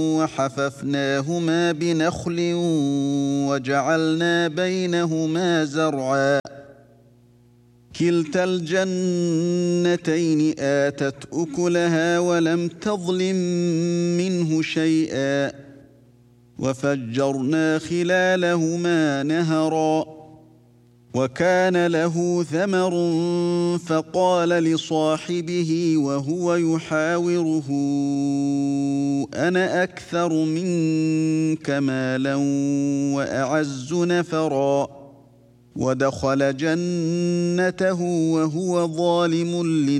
وحففناهما بنخل وجعلنا بينهما زرعا كلتا الجنتين آتت أكلها ولم تظلم منه شيئا وفجرنا خلالهما نهرا وكان له ثمر فقال لصاحبه وهو يحاوره أنا أكثر منك مالا وأعز نفرا ودخل جنته وهو ظالم